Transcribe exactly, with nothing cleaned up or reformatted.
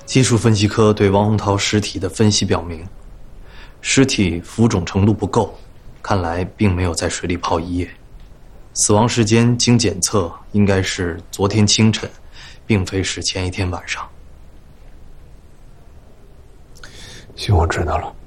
技术分析科对王洪涛尸体的分析表明，尸体浮肿程度不够，看来并没有在水里泡一夜。死亡时间经检测应该是昨天清晨，并非是前一天晚上。 行，我知道了。